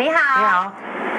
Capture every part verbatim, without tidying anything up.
你好。 你好。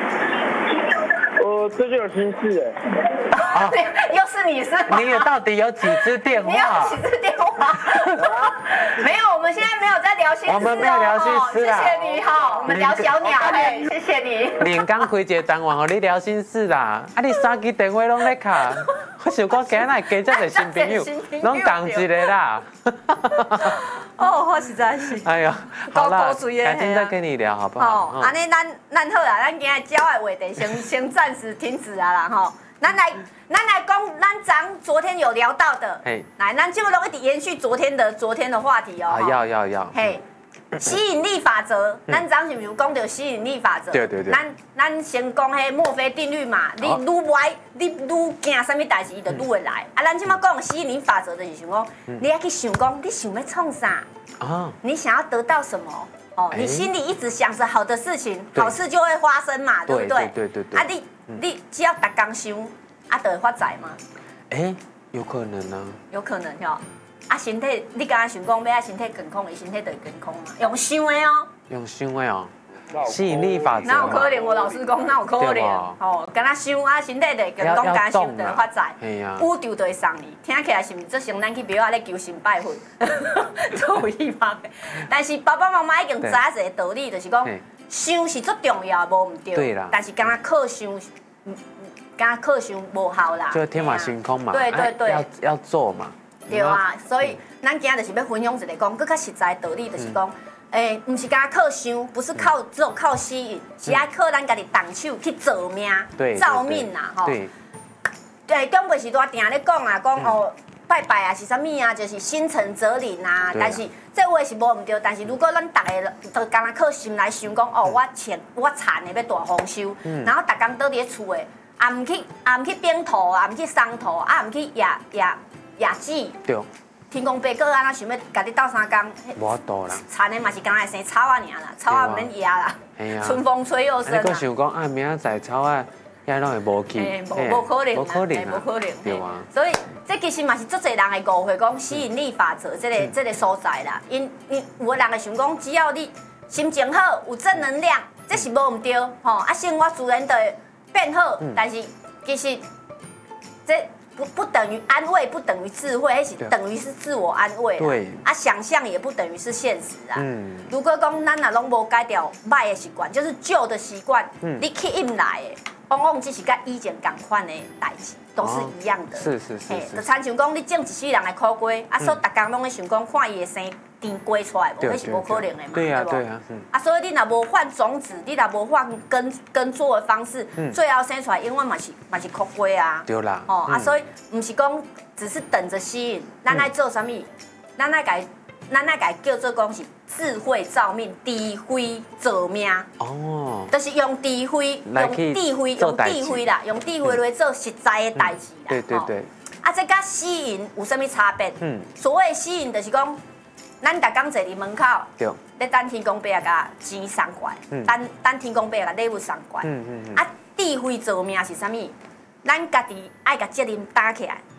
我最近有心事哎。 啊，又是你是吗？ 你有到底有几支电话？ 你有几支电话？没有，我们现在没有在聊心事哦。 我们没有聊心事啊。 谢谢你好，我们聊小鸟哎，谢谢你。 连刚开一个单元，和你聊心事啦。啊，你三支电话拢在卡，我想讲今日加这个新朋友，拢共一个啦。 哦，我实在是。 哎呦，好啦，改天再跟你聊好不好？ 哦，安尼咱咱好啦，咱今日教的话题先先暂时停止啊啦吼。咱来咱来讲，咱咱昨天有聊到的，来，咱就拢一直延续昨天的昨天的话题哦。 啊，要要要。 嘿，吸引力法则，咱咱是不是讲到吸引力法则？ 对对对。 咱咱先讲迄墨菲定律嘛，你愈歪，你愈惊什么代志，伊就愈会来。啊，咱即马讲吸引力法则，就是想讲，你要去想讲，你想要创啥？啊，你想要得到什么？哦，你心里一直想着好的事情，好事就会发生嘛，对不对？ 对对对。 啊，你你只要逐工想，啊，就会发财嘛。 哎，有可能啊。 有可能哟。啊，身体你刚刚想讲要爱身体健康，伊身体就会健康嘛。用想的哦。 用想的哦。吸引力法则。 哪有可能？我老实讲，哪有可能？哦，跟他想啊，身体就会健康，跟他想就会发财。 哎呀。 宇宙就会送你，听起来是毋是？这像咱去庙仔咧求神拜佛，做有希望的。但是爸爸妈妈已经知影一个道理，就是讲想是最重要，无唔对。 对啦。 但是敢若靠想，敢若靠想无效啦。 就天马行空嘛。 对对对。 要要做嘛。 对啊，所以咱今日就是要分享一个讲，更较实在的道理，就是讲。诶，唔是干靠想，不是靠只有靠吸引，是要靠咱家己动手去造命、造命呐，吼。对。对，长辈时代定咧讲啊，讲哦，拜拜啊是啥物啊，就是心诚则灵啊。但是这话是无唔对，但是如果咱大家都干那靠心来想讲，哦，我钱我田的要大丰收，然后逐工倒伫咧厝的，也唔去也唔去编土，也唔去松土，啊唔去压压压纸。对。天公伯哥安那想要家己斗三工， 无多啦。 田的嘛是刚才生草啊尔啦，草啊唔免压啦。春风吹又生啊。 你想讲啊，明仔载草啊，遐拢会无去。 无无可能， 无可能， 无可能。 对啊。 所以这其实嘛是足侪人会误会讲吸引力法则这个这个所在啦。因因有个人会想讲，只要你心情好，有正能量，这是无唔对吼。啊，生活自然就会变好。但是其实这。不不等于安慰，不等于智慧，还是等于是自我安慰。对啊，想象也不等于是现实啊。嗯，如果讲咱若拢无改掉歹的习惯，就是旧的习惯，嗯、你去引来的，往往只是跟以前同款的代志，都是一样的。是是是。哎，就亲像讲你种一世人的苦瓜，啊，所以逐工拢咧想讲看伊会生甜瓜出来，无，那是无可能的嘛，对不？对啊。啊，所以你若无换种子，你若无换耕耕作的方式，最后生出来永远嘛是嘛是苦瓜啊。对啦。哦啊，所以唔是讲只是等着吸引，咱爱做啥物？咱爱改，咱爱改叫做讲是智慧造命，智慧造命。哦。就是用智慧，用智慧，用智慧啦，用智慧来做实在的代志啦。对对对。啊，这甲吸引有啥物差别？嗯。所谓吸引，就是讲。咱逐工坐伫门口，咧等天公伯啊，甲钱送过来，等等天公伯啊，甲礼物送过来。啊，智慧造命是啥物？咱家己爱甲责任担起来。